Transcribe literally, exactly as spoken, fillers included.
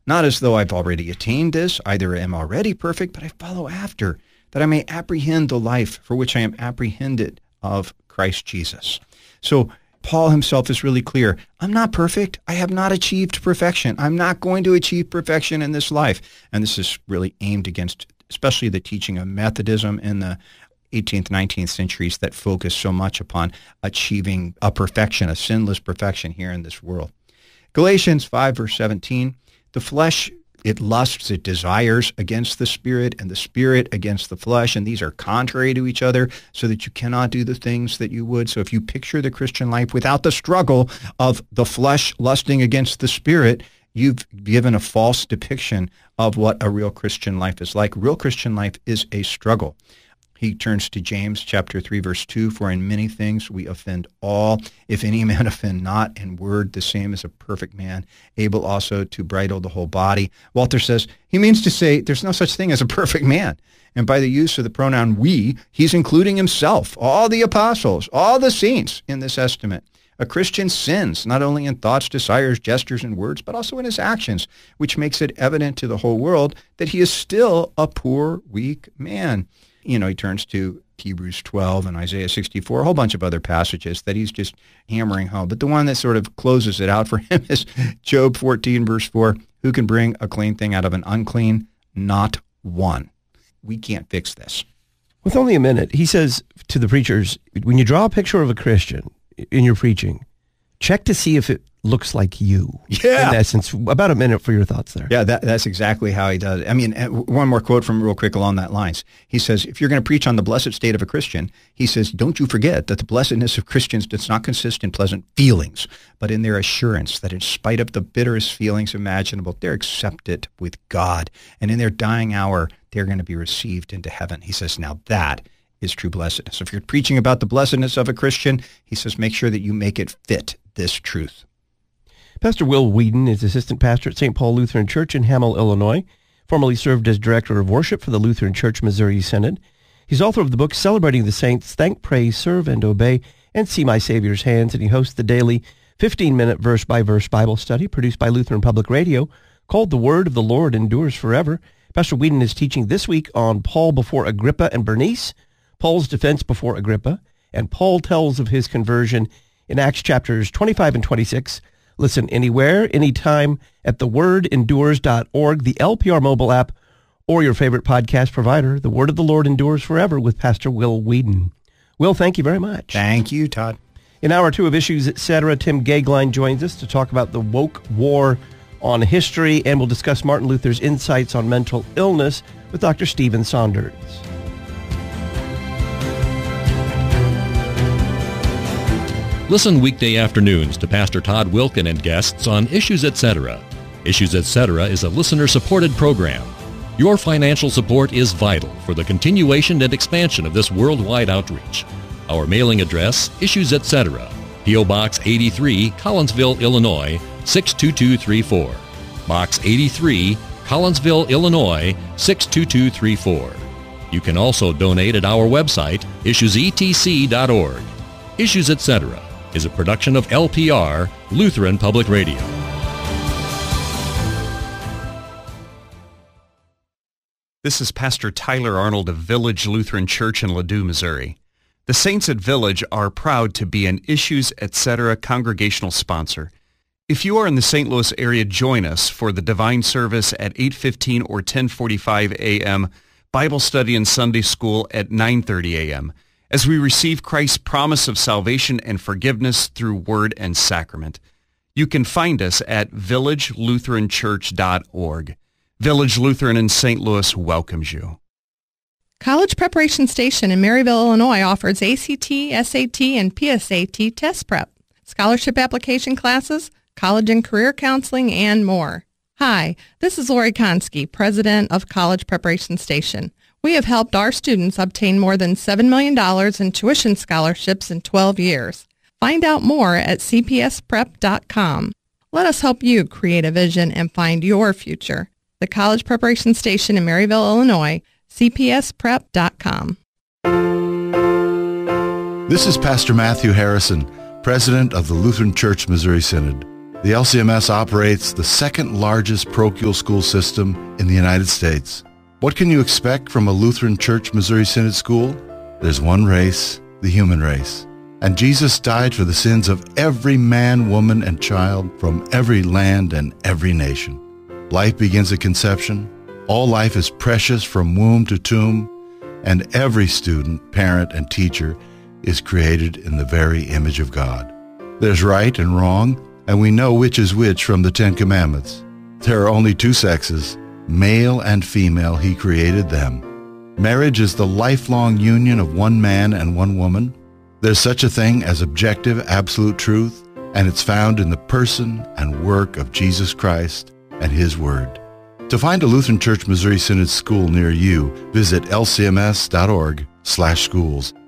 Not as though I've already attained this, either am already perfect, but I follow after, that I may apprehend the life for which I am apprehended of Christ Jesus. So Paul himself is really clear. I'm not perfect. I have not achieved perfection. I'm not going to achieve perfection in this life. And this is really aimed against especially the teaching of Methodism in the eighteenth, nineteenth centuries that focus so much upon achieving a perfection, a sinless perfection here in this world. Galatians five, verse seventeen, the flesh, it lusts, it desires against the Spirit, and the Spirit against the flesh, and these are contrary to each other, so that you cannot do the things that you would. So if you picture the Christian life without the struggle of the flesh lusting against the Spirit, you've given a false depiction of what a real Christian life is like. Real Christian life is a struggle. He turns to James chapter three, verse two, for in many things we offend all. If any man offend not in word, the same as a perfect man, able also to bridle the whole body. Walther says, he means to say there's no such thing as a perfect man. And by the use of the pronoun we, he's including himself, all the apostles, all the saints in this estimate. A Christian sins, not only in thoughts, desires, gestures, and words, but also in his actions, which makes it evident to the whole world that he is still a poor, weak man. You know, he turns to Hebrews twelve and Isaiah sixty-four, a whole bunch of other passages that he's just hammering home. But the one that sort of closes it out for him is Job fourteen, verse four, who can bring a clean thing out of an unclean? Not one. We can't fix this. With only a minute, he says to the preachers, when you draw a picture of a Christian in your preaching, check to see if it looks like you. Yeah. In essence, about a minute for your thoughts there. Yeah, that, that's exactly how he does it. I mean, one more quote from real quick along that lines. He says, if you're going to preach on the blessed state of a Christian, he says, don't you forget that the blessedness of Christians does not consist in pleasant feelings, but in their assurance that in spite of the bitterest feelings imaginable, they're accepted with God. And in their dying hour, they're going to be received into heaven. He says, now that is true blessedness. If you're preaching about the blessedness of a Christian, he says, make sure that you make it fit this truth. Pastor Will Whedon is assistant pastor at Saint Paul Lutheran Church in Hamel, Illinois, formerly served as director of worship for the Lutheran Church Missouri Synod. He's author of the book Celebrating the Saints, Thank, Praise, Serve, and Obey, and See My Savior's Hands, and he hosts the daily fifteen-minute verse-by-verse Bible study produced by Lutheran Public Radio called The Word of the Lord Endures Forever. Pastor Whedon is teaching this week on Paul before Agrippa and Bernice, Paul's defense before Agrippa, and Paul tells of his conversion in Acts chapters twenty-five and twenty-six. Listen anywhere, anytime at the word endures dot org, the L P R mobile app, or your favorite podcast provider. The Word of the Lord Endures Forever with Pastor Will Whedon. Will, thank you very much. Thank you, Todd. In hour two of Issues, et cetera, Tim Gagline joins us to talk about the woke war on history, and we'll discuss Martin Luther's insights on mental illness with Doctor Stephen Saunders. Listen weekday afternoons to Pastor Todd Wilken and guests on Issues, et cetera. Issues, et cetera is a listener-supported program. Your financial support is vital for the continuation and expansion of this worldwide outreach. Our mailing address, Issues, et cetera, P O. Box eighty-three, Collinsville, Illinois, six two two three four. Box eighty-three, Collinsville, Illinois, six two two three four. You can also donate at our website, issues e t c dot org. Issues, et cetera is a production of L P R, Lutheran Public Radio. This is Pastor Tyler Arnold of Village Lutheran Church in Ladue, Missouri. The Saints at Village are proud to be an Issues, et cetera congregational sponsor. If you are in the Saint Louis area, join us for the Divine Service at eight fifteen or ten forty-five a.m., Bible study and Sunday school at nine thirty a.m., as we receive Christ's promise of salvation and forgiveness through word and sacrament. You can find us at village lutheran church dot org. Village Lutheran in Saint Louis welcomes you. College Preparation Station in Maryville, Illinois offers A C T, S A T, and P S A T test prep, scholarship application classes, college and career counseling, and more. Hi, this is Lori Konski, president of College Preparation Station. We have helped our students obtain more than seven million dollars in tuition scholarships in twelve years. Find out more at c p s prep dot com. Let us help you create a vision and find your future. The College Preparation Station in Maryville, Illinois, c p s prep dot com. This is Pastor Matthew Harrison, president of the Lutheran Church Missouri Synod. The L C M S operates the second largest parochial school system in the United States. What can you expect from a Lutheran Church Missouri Synod school? There's one race, the human race. And Jesus died for the sins of every man, woman, and child from every land and every nation. Life begins at conception. All life is precious from womb to tomb. And every student, parent, and teacher is created in the very image of God. There's right and wrong, and we know which is which from the Ten Commandments. There are only two sexes, male and female. He created them. Marriage is the lifelong union of one man and one woman. There's such a thing as objective, absolute truth, and it's found in the person and work of Jesus Christ and His Word. To find a Lutheran Church Missouri Synod school near you, visit l c m s dot org slash schools.